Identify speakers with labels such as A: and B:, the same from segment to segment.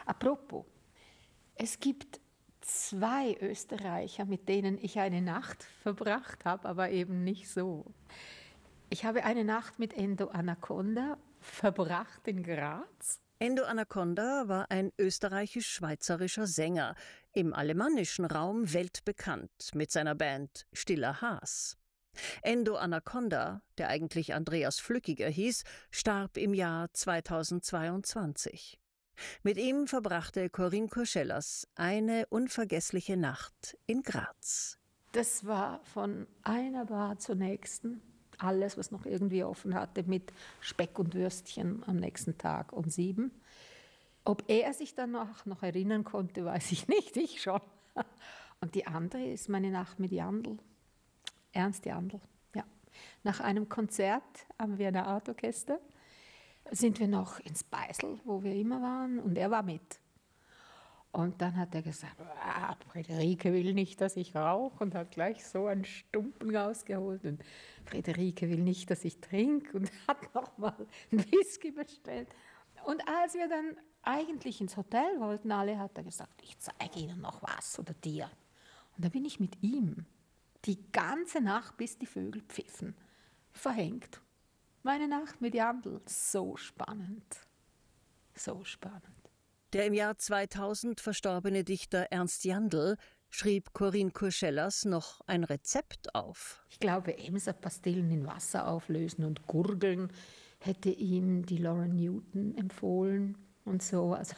A: Apropos, es gibt 2 Österreicher, mit denen ich eine Nacht verbracht habe, aber eben nicht so. Ich habe eine Nacht mit Endo Anaconda verbracht in Graz.
B: Endo Anaconda war ein österreichisch-schweizerischer Sänger, im alemannischen Raum weltbekannt mit seiner Band Stiller Haas. Endo Anaconda, der eigentlich Andreas Flückiger hieß, starb im Jahr 2022. Mit ihm verbrachte Corinne Kurschellas eine unvergessliche Nacht in Graz.
A: Das war von einer Bar zur nächsten. Alles, was noch irgendwie offen hatte, mit Speck und Würstchen am nächsten Tag um 7. Ob er sich dann noch erinnern konnte, weiß ich nicht, ich schon. Und die andere ist meine Nacht mit Jandl, Ernst Jandl. Ja. Nach einem Konzert am Wiener Artorchester sind wir noch ins Beisel, wo wir immer waren, und er war mit. Und dann hat er gesagt, Friederike will nicht, dass ich rauche, und hat gleich so einen Stumpen rausgeholt. Und Friederike will nicht, dass ich trinke, und hat nochmal einen Whisky bestellt. Und als wir dann eigentlich ins Hotel wollten, alle, hat er gesagt, ich zeige Ihnen noch was oder dir. Und da bin ich mit ihm die ganze Nacht, bis die Vögel pfiffen, verhängt. Meine Nacht mit Jandl, so spannend, so spannend.
B: Der im Jahr 2000 verstorbene Dichter Ernst Jandl schrieb Corinne Kurschellas noch ein Rezept auf.
A: Ich glaube, Emser-Pastillen in Wasser auflösen und gurgeln hätte ihm die Lauren Newton empfohlen und so. Also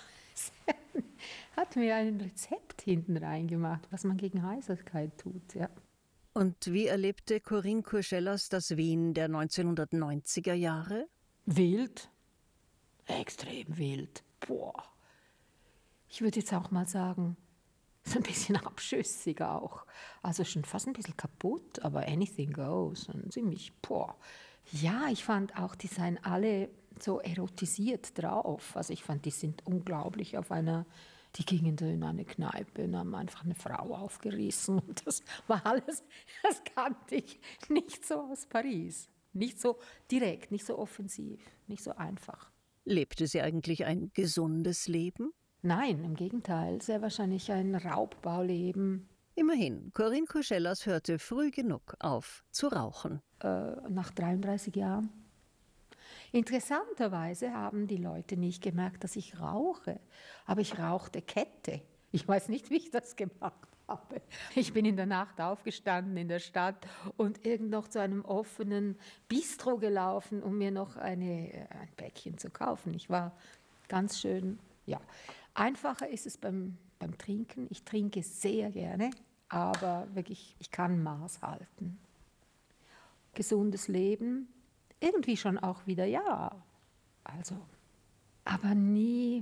A: hat mir ein Rezept hinten reingemacht, was man gegen Heiserkeit tut. Ja.
B: Und wie erlebte Corinne Kurschellas das Wien der 1990er Jahre?
A: Wild, extrem wild. Boah. Ich würde jetzt auch mal sagen, so ein bisschen abschüssig auch. Also schon fast ein bisschen kaputt, aber anything goes. Und ziemlich, boah. Ja, ich fand auch, die seien alle so erotisiert drauf. Also ich fand, die sind unglaublich die gingen da in eine Kneipe und haben einfach eine Frau aufgerissen. Und das war alles, das kannte ich nicht so aus Paris. Nicht so direkt, nicht so offensiv, nicht so einfach.
B: Lebte sie eigentlich ein gesundes Leben?
A: Nein, im Gegenteil, sehr wahrscheinlich ein Raubbauleben.
B: Immerhin, Corinne Kurschellas hörte früh genug auf zu rauchen.
A: Nach 33 Jahren. Interessanterweise haben die Leute nicht gemerkt, dass ich rauche. Aber ich rauchte Kette. Ich weiß nicht, wie ich das gemacht habe. Ich bin in der Nacht aufgestanden in der Stadt und irgend noch zu einem offenen Bistro gelaufen, um mir noch ein Päckchen zu kaufen. Ich war ganz schön, ja. Einfacher ist es beim Trinken. Ich trinke sehr gerne, aber wirklich, ich kann Maß halten. Gesundes Leben, irgendwie schon auch wieder, ja. Also, aber nie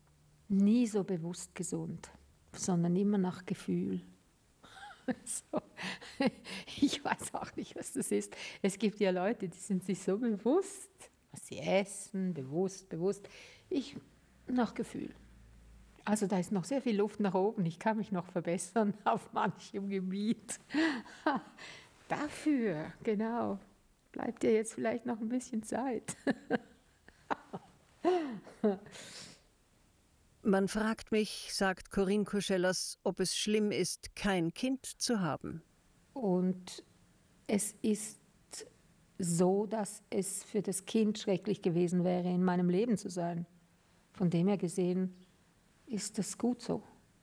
A: so bewusst gesund, sondern immer nach Gefühl. So. Ich weiß auch nicht, was das ist. Es gibt ja Leute, die sind sich so bewusst, was sie essen, bewusst. Ich nach Gefühl. Also da ist noch sehr viel Luft nach oben. Ich kann mich noch verbessern auf manchem Gebiet. Dafür, genau, bleibt dir jetzt vielleicht noch ein bisschen Zeit.
B: Man fragt mich, sagt Corinne Kurschellas, ob es schlimm ist, kein Kind zu haben.
A: Und es ist so, dass es für das Kind schrecklich gewesen wäre, in meinem Leben zu sein. Von dem her gesehen ist das gut so.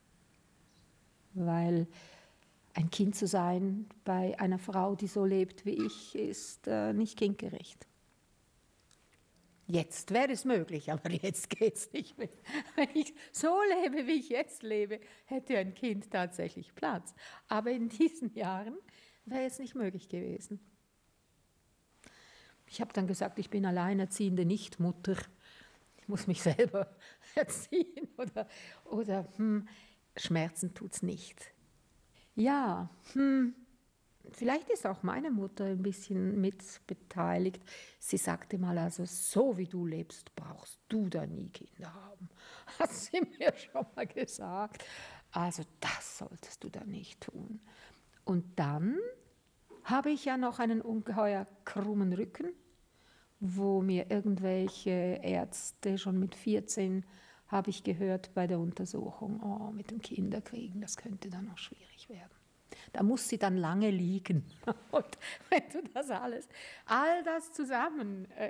A: Weil ein Kind zu sein bei einer Frau, die so lebt wie ich, ist nicht kindgerecht. Jetzt wäre es möglich, aber jetzt geht es nicht mehr. Wenn ich so lebe, wie ich jetzt lebe, hätte ein Kind tatsächlich Platz. Aber in diesen Jahren wäre es nicht möglich gewesen. Ich habe dann gesagt, ich bin alleinerziehende Nichtmutter. Ich muss mich selber erziehen oder Schmerzen tut es nicht. Ja, vielleicht ist auch meine Mutter ein bisschen mitbeteiligt. Sie sagte mal, also so wie du lebst, brauchst du da nie Kinder haben. Hat sie mir schon mal gesagt. Also das solltest du da nicht tun. Und dann habe ich ja noch einen ungeheuer krummen Rücken, wo mir irgendwelche Ärzte schon mit 14 habe ich gehört bei der Untersuchung, oh, mit dem Kinderkriegen, das könnte dann noch schwierig werden. Da muss sie dann lange liegen. Und wenn du all das zusammen